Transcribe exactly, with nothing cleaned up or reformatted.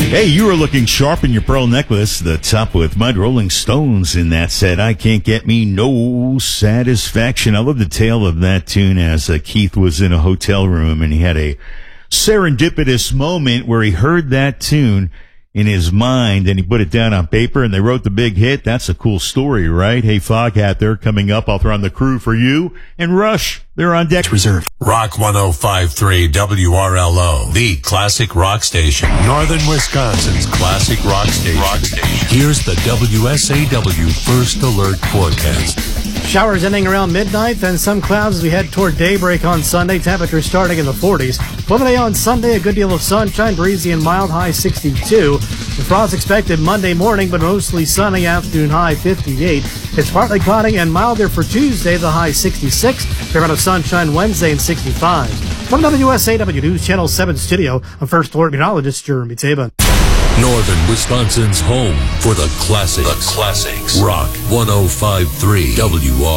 Hey, you were looking sharp in your pearl necklace. The Top with Mud, Rolling Stones in that set. I Can't Get Me No Satisfaction. I love the tale of that tune as uh, Keith was in a hotel room and he had a serendipitous moment where he heard that tune in his mind and he put it down on paper and they wrote the big hit. That's a cool story, right? Hey, Foghat, they're coming up. I'll throw on the crew for you. And Rush, they're on deck. Reserve. Rock one oh five point three W R L O, the classic rock station. Northern Wisconsin's classic rock station. Rock station. Here's the W S A W First Alert forecast. Showers ending around midnight, then some clouds as we head toward daybreak on Sunday. Temperatures starting in the forties. Monday on Sunday, a good deal of sunshine, breezy and mild, high sixty-two. The frost expected Monday morning, but mostly sunny, afternoon high fifty-eight. It's partly cloudy and milder for Tuesday, the high sixty-six. Fair amount of sunshine Wednesday and sixty-five. From W S A W News Channel seven studio, I'm First Alert meteorologist Jeremy Tabin. Northern Wisconsin's home for the classics. The classics. Rock one oh five point three W R.